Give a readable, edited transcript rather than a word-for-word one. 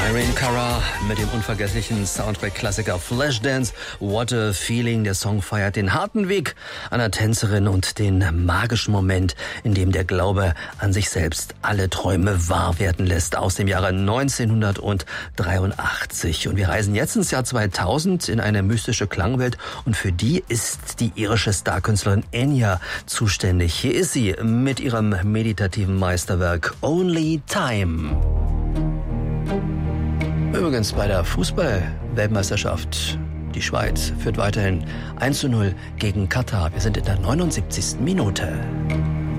Irene Cara mit dem unvergesslichen Soundtrack-Klassiker Flashdance, What a Feeling. Der Song feiert den harten Weg einer Tänzerin und den magischen Moment, in dem der Glaube an sich selbst alle Träume wahr werden lässt, aus dem Jahre 1983. Und wir reisen jetzt ins Jahr 2000 in eine mystische Klangwelt und für die ist die irische Starkünstlerin Enya zuständig. Hier ist sie mit ihrem meditativen Meisterwerk Only Time. Übrigens bei der Fußball-Weltmeisterschaft. Die Schweiz führt weiterhin 1:0 gegen Katar. Wir sind in der 79. Minute.